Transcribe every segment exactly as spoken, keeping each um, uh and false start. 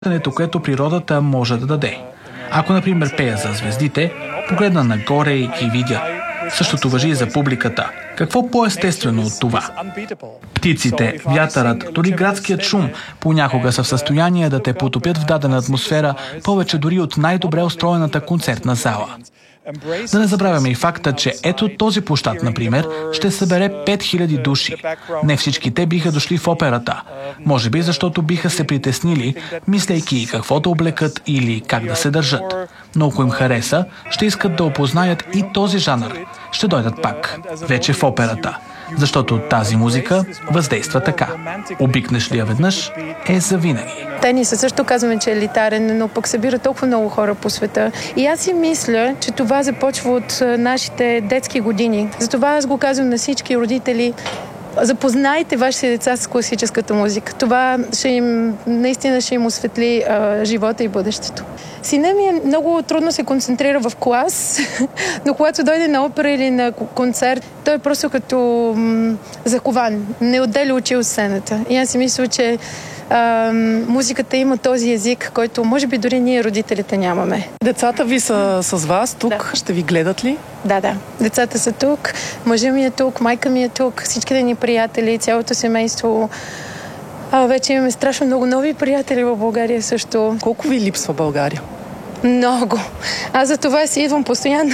което природата може да даде. Ако, например, пея за звездите, погледна нагоре и ги видя. Същото важи и за публиката. Какво по-естествено от това? Птиците, вятърът, дори градският шум понякога са в състояние да те потопят в дадена атмосфера, повече дори от най-добре устроената концертна зала. Да не забравяме и факта, че ето този площад, например, ще събере пет хиляди души. Не всички те биха дошли в операта. Може би защото биха се притеснили, мислейки какво да облекат или как да се държат. Но ако им хареса, ще искат да опознаят и този жанр. Ще дойдат пак, вече в операта. Защото тази музика въздейства така. Обикнеш ли я веднъж, е завинаги. Тениса също казваме, че е елитарен, но пък събира толкова много хора по света. И аз си мисля, че това започва от нашите детски години. Затова аз го казвам на всички родители. Запознайте вашите деца с класическата музика. Това ще им, наистина ще им осветли а, живота и бъдещето. Сина ми е много трудно се концентрира в клас, но когато дойде на опера или на концерт, той е просто като м- закован. Не отделя очи от сцената. И аз си мисля, че а, музиката има този език, който може би дори ние родителите нямаме. Децата ви са с вас тук? Да. Ще ви гледат ли? Да, да. Децата са тук, мъжът ми е тук, майка ми е тук, всичките ни приятели, цялото семейство. А, вече имаме страшно много нови приятели в България също. Колко ви липсва България? Много. Аз за това си идвам постоянно.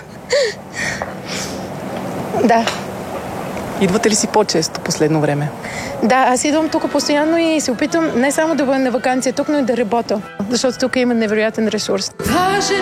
Да. Идвате ли си по-често последно време? Да, аз идвам тук постоянно и се опитвам не само да бъда на ваканция тук, но и да работя. Защото тук има невероятен ресурс. Даже